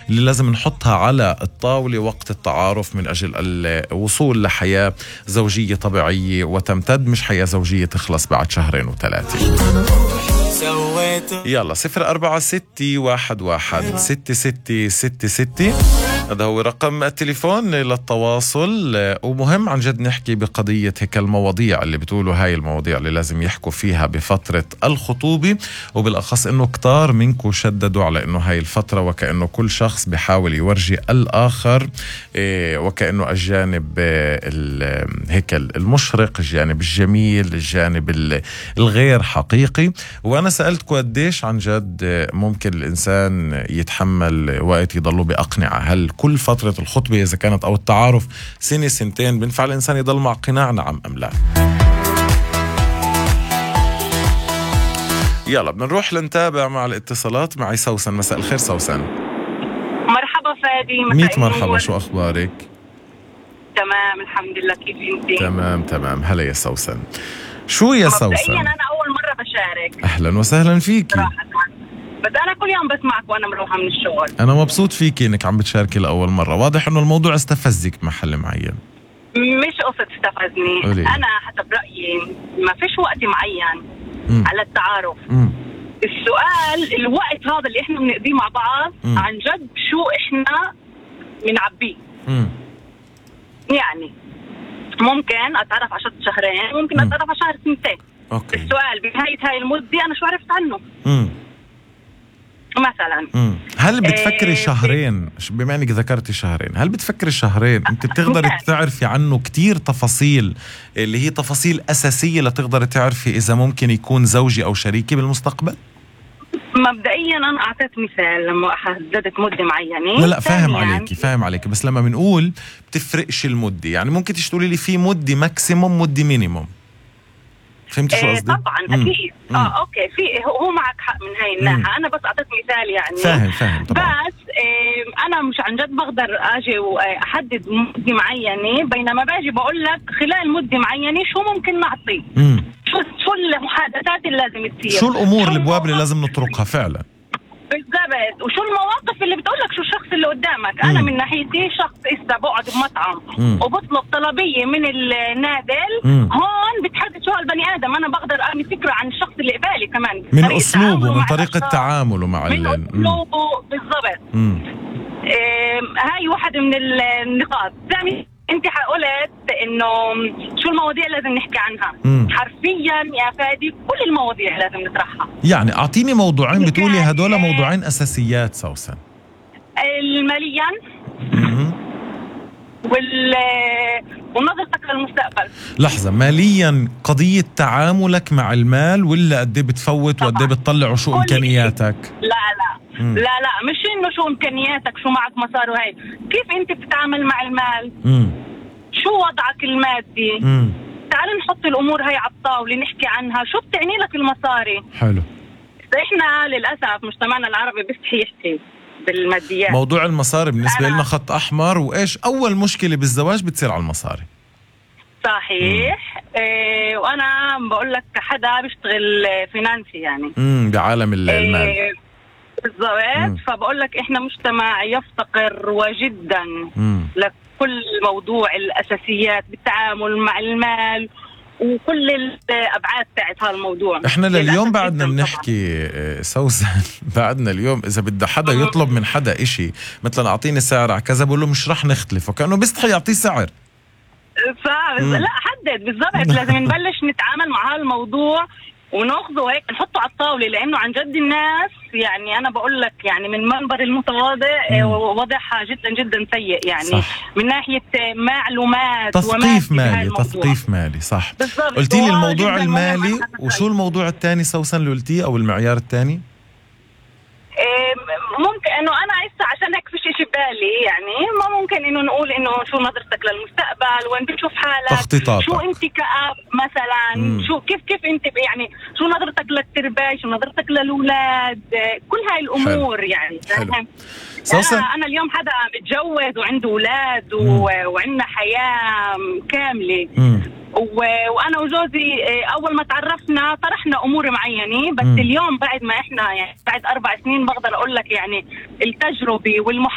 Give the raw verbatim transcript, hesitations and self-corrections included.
اللي لازم نحطها على الطاولة وقت التعارف من أجل الوصول لحياة زوجية طبيعية وتمتد، مش حياة زوجية تخلص بعد شهرين وثلاثة. يلا صفر أربعة ستة واحد واحد ستة ستة ستة ستة، هذا هو رقم التليفون للتواصل. ومهم عن جد نحكي بقضية هيك المواضيع اللي بتقولوا هاي المواضيع اللي لازم يحكوا فيها بفترة الخطوبة، وبالأخص إنه كتار منكم شددوا على إنه هاي الفترة وكأنه كل شخص بيحاول يورجي الآخر إيه، وكأنه الجانب هيك المشرق، الجانب الجميل، الجانب الغير حقيقي. وأنا سألتكم قديش عن جد ممكن الإنسان يتحمل وقت يضلوا بأقنعة؟ هل كل فترة الخطبة إذا كانت أو التعارف سنة سنتين بنفع الإنسان يضل مع قناع، نعم أم لا؟ يلا بنروح لنتابع مع الاتصالات. معي سوسن. مساء الخير سوسن. مرحبا فادي. ميت مرحبا، شو أخبارك؟ تمام الحمد لله، كيف انت؟ تمام تمام. هلا يا سوسن. شو يا سوسن؟ مبدئيا أنا أول مرة بشارك. أهلا وسهلا فيكي. بس أنا كل يوم بسمعك وأنا مروحة من الشغل. أنا مبسوط فيكي إنك عم بتشاركي لأول مرة. واضح إنه الموضوع استفزك بمحل معين. مش قصة استفزني، قولي. أنا حسب رأيي ما فيش وقت معين مم. على التعارف. مم. السؤال الوقت هذا اللي إحنا بنقضيه مع بعض مم. عن جد شو إحنا بنعبيه. مم. يعني ممكن أتعرف على شهر شهرين، ممكن مم. أتعرف على شهر سنتين. أوكي. السؤال بنهاية هاي المدة أنا شو عرفت عنه؟ مم. مثلا مم. هل بتفكري إيه شهرين، بما انك ذكرتي شهرين، هل بتفكري شهرين انت بتقدري تعرفي عنه كتير تفاصيل اللي هي تفاصيل اساسيه لتقدري تعرفي اذا ممكن يكون زوجي او شريكي بالمستقبل؟ مبدئيا انا اعطيت مثال لما حددت مده معينه. لا لا فاهم يعني عليكي فاهم عليكي بس لما بنقول بتفرقش المده، يعني ممكن تقولي لي في مده ماكسيموم مده مينيموم. فهمت شو قصدي؟ طبعا اكيد. اه اوكي، في هو معك حق من هاي الناحيه. انا بس اعطيت مثال يعني. فاهم فاهم طبعا. بس آه انا مش عن جد بقدر اجي واحدد مده معينه، بينما باجي بقول لك خلال مده معينه شو ممكن نعطي. مم. شو شو المحادثات اللي لازم تصير، شو الامور الابواب اللي لازم نطرقها فعلا بالضبط، وشو المواقف اللي بتقول لك شو الشخص اللي قدامك. مم. انا من ناحيتي شخص إذا بقعد بمطعم مم. وبطلب طلبيه من النادل، مم. هون بتحدد شو هالبني ادم. انا بقدر اعمي فكره عن الشخص اللي قبالي كمان من اسلوبه، من طريقه تعامله مع من اسلوبه بالضبط. هاي واحدة من النقاط. ثاني انت قلت انه شو المواضيع لازم نحكي عنها. مم. حرفيا يا فادي كل المواضيع لازم نطرحها. يعني اعطيني موضوعين بتقولي هدول موضوعين اساسيات سوسن. الماليا وال ونظرتك للمستقبل. لحظة، ماليا قضية تعاملك مع المال ولا قد ايه بتفوت وقد ايه بتطلع وشو امكانياتك؟ لا لا مم. لا لا مش انه شو امكانياتك شو معك مصاري وهي، كيف انت بتتعامل مع المال؟ مم. شو وضعك المادي؟ مم. تعال نحط الامور هاي على الطاولة نحكي عنها. شو بتعني لك المصاري؟ حلو. احنا للاسف مجتمعنا العربي بيستحي يحكي بالماديات. موضوع المصاري بالنسبة لنا خط احمر، وايش اول مشكلة بالزواج بتصير على المصاري. صحيح. إيه، وانا بقول لك كحدا بيشتغل فينانسي يعني امم بعالم المال. إيه بالضبط. فبقول لك احنا مجتمع يفتقر وجدا مم. لكل موضوع الاساسيات بالتعامل مع المال وكل الابعاد تاعت هذا الموضوع. احنا لليوم بعدنا بنحكي سوسن، بعدنا اليوم اذا بده حدا يطلب من حدا اشي مثلا اعطيني سعر على كذا بقول له مش رح نختلف، وكانه بيستحي يعطيه سعر. صح. لا حدد بالضبط. لازم نبلش نتعامل مع هالموضوع وناخذه هيك نحطه على الطاوله، لانه عن جد الناس يعني انا بقول لك يعني من منبر المتواضع وضعها جدا جدا سيء يعني. صح. من ناحيه معلومات تثقيف مالي تثقيف مالي. صح. قلتي لي الموضوع المالي، وشو الموضوع الثاني سوسن اللي قلتيه او المعيار الثاني؟ ممكن انه انا هسه عشان هيك فيش شيء بالي يعني ما ممكن انه نقول انه شو نظرتك للمستقبل، وين بتشوف حالك، تخطيطاتك، شو انت كأب مثلا. مم. شو كيف كيف انت يعني شو نظرتك للتربيه، شو نظرتك للاولاد، كل هاي الامور. حلو. يعني فاهم. انا انا اليوم حدا متجوز وعنده اولاد وعندنا حياه كامله. مم. وانا وجوزي اول ما تعرفنا طرحنا امور معينه، بس م. اليوم بعد ما احنا يعني بعد اربع سنين بقدر اقول لك يعني التجربه والمحاولة